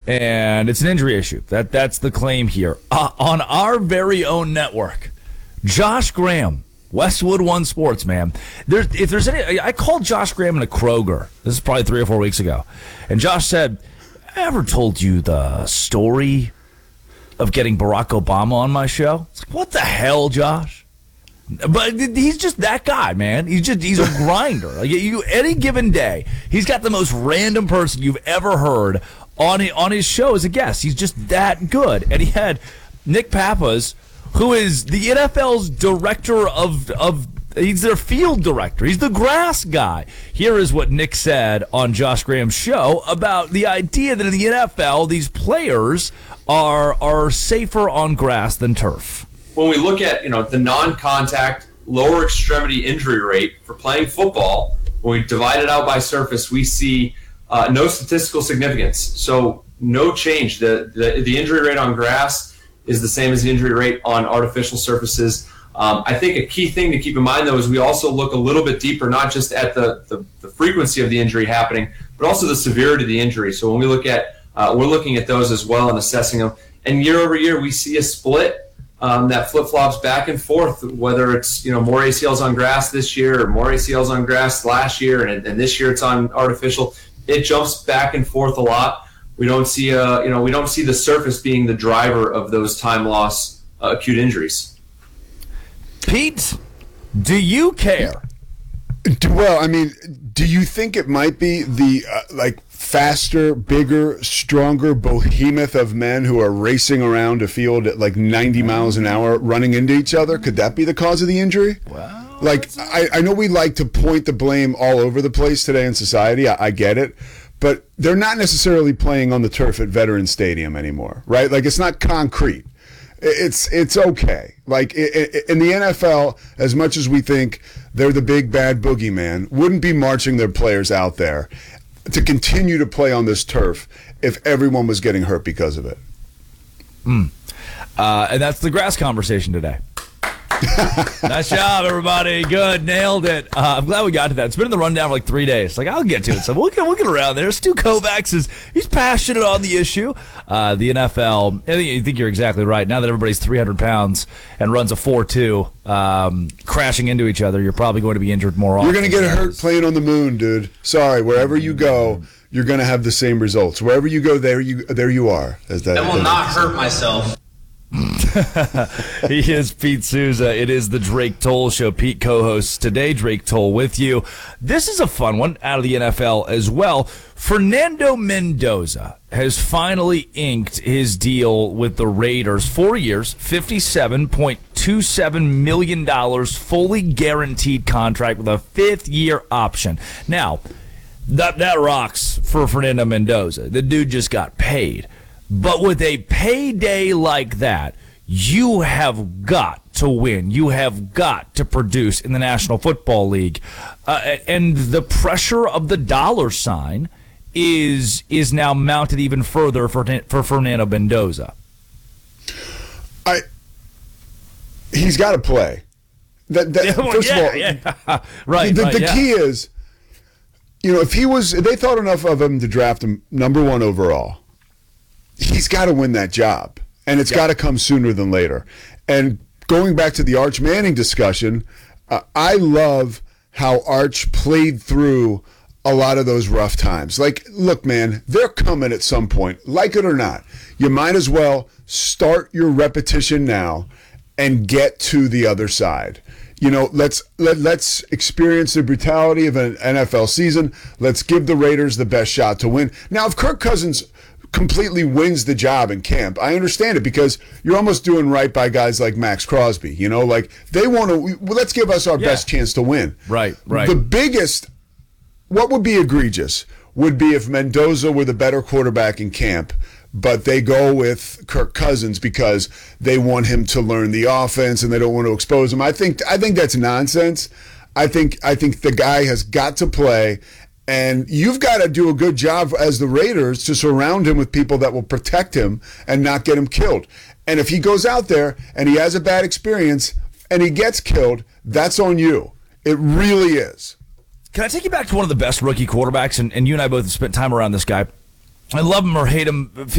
and it's an injury issue. That's the claim here. On our very own network, Josh Graham, Westwood One Sports, man. If there's any, I called Josh Graham in a Kroger. This is probably 3 or 4 weeks ago, and Josh said, "I ever told you the story of getting Barack Obama on my show?" It's like, what the hell, Josh? But he's just that guy, man. He's a grinder. Like any given day, he's got the most random person you've ever heard on his show as a guest. He's just that good. And he had Nick Pappas, who is the NFL's director of he's their field director. He's the grass guy. Here is what Nick said on Josh Graham's show about the idea that in the NFL, these players are safer on grass than turf. When we look at the non-contact lower extremity injury rate for playing football, when we divide it out by surface, we see no statistical significance. So no change. The injury rate on grass is the same as the injury rate on artificial surfaces. I think a key thing to keep in mind, though, is we also look a little bit deeper, not just at the frequency of the injury happening, but also the severity of the injury. So when we look at, we're looking at those as well and assessing them. And year over year, we see a split that flip-flops back and forth, whether it's more ACLs on grass this year or more ACLs on grass last year, and this year it's on artificial. It jumps back and forth a lot. We don't see we don't see the surface being the driver of those time loss acute injuries. Pete, do you care? Well, I mean, do you think it might be the faster, bigger, stronger behemoth of men who are racing around a field at 90 miles an hour running into each other? Could that be the cause of the injury? Well, I know we like to point the blame all over the place today in society. I get it. But they're not necessarily playing on the turf at Veterans Stadium anymore, right? It's not concrete. It's okay. In the NFL, as much as we think they're the big bad boogeyman, wouldn't be marching their players out there to continue to play on this turf if everyone was getting hurt because of it. And that's the grass conversation today. Nice job, everybody. Good. Nailed it. I'm glad we got to that. It's been in the rundown for 3 days. I'll get to it. So we'll get around there. Stu Kovacs he's passionate on the issue. The NFL, I think you're exactly right. Now that everybody's 300 pounds and runs a 4.2, crashing into each other, you're probably going to be injured more often. You're going to get hurt playing on the moon, dude. Sorry, wherever you go, you're going to have the same results. Wherever you go, there you are. I will not hurt myself. He is Pete Souza. It is the Drake Toll Show. Pete co-hosts today. Drake Toll with you. This is a fun one out of the NFL as well. Fernando Mendoza has finally inked his deal with the Raiders. 4 years, $57.27 million, fully guaranteed contract with a fifth-year option. Now, that rocks for Fernando Mendoza. The dude just got paid. But with a payday like that, you have got to win. You have got to produce in the National Football League. And the pressure of the dollar sign is now mounted even further for Fernando Mendoza. He's got to play. First of all, right. The key is, if they thought enough of him to draft him number 1 overall, he's got to win that job, and it's got to come sooner than later. And going back to the Arch Manning discussion, I love how Arch played through a lot of those rough times. Look, man, they're coming at some point. Like it or not, you might as well start your repetition now and get to the other side. Let's experience the brutality of an NFL season. Let's give the Raiders the best shot to win. Now, if Kirk Cousins completely wins the job in camp, I understand it, because you're almost doing right by guys like Max Crosby. They want to, let's give us our best chance to win. Right. The biggest, what would be egregious would be if Mendoza were the better quarterback in camp, but they go with Kirk Cousins because they want him to learn the offense and they don't want to expose him. I think that's nonsense. I think the guy has got to play. And you've got to do a good job as the Raiders to surround him with people that will protect him and not get him killed. And if he goes out there and he has a bad experience and he gets killed, that's on you. It really is. Can I take you back to one of the best rookie quarterbacks? And you and I both have spent time around this guy. I love him or hate him.